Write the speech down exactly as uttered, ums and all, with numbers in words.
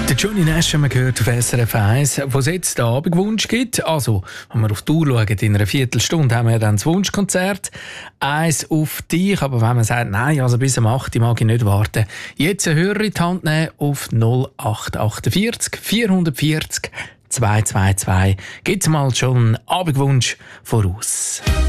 Der Johnny Nash haben wir gehört auf S R F eins, wo es jetzt den Abendwunsch gibt. Also, wenn wir auf die Uhr schauen, in einer Viertelstunde haben wir dann das Wunschkonzert. Eins auf dich, aber wenn man sagt, nein, also bis um acht Uhr mag ich nicht warten, jetzt einen Hörer in die Hand nehmen auf null acht acht vier vier vier zwei zwei zwei. Gibt's mal schon einen Abendwunsch voraus.